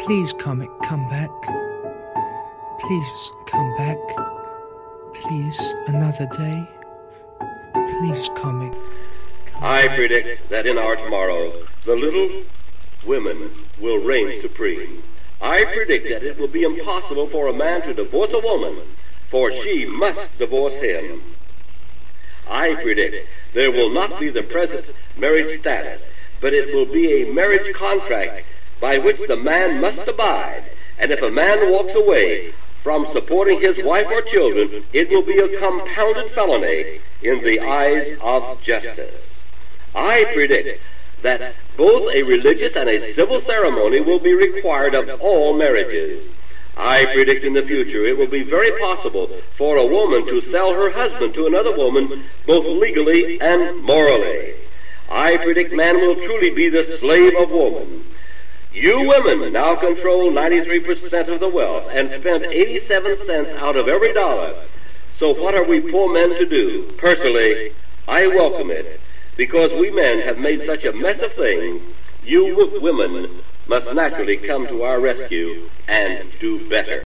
Please, Comet, come back. Please, come back. Please, another day. Please, Comet. I predict that in our tomorrow, the little women will reign supreme. I predict that it will be impossible for a man to divorce a woman, for she must divorce him. I predict there will not be the present marriage status, but it will be a marriage contract by which the man must abide. And if a man walks away from supporting his wife or children, it will be a compounded felony in the eyes of justice. I predict that both a religious and a civil ceremony will be required of all marriages. I predict in the future it will be very possible for a woman to sell her husband to another woman, both legally and morally. I predict man will truly be the slave of woman. You women now control 93% of the wealth and spend 87 cents out of every dollar. So what are we poor men to do? Personally, I welcome it, because we men have made such a mess of things. You women must naturally come to our rescue and do better.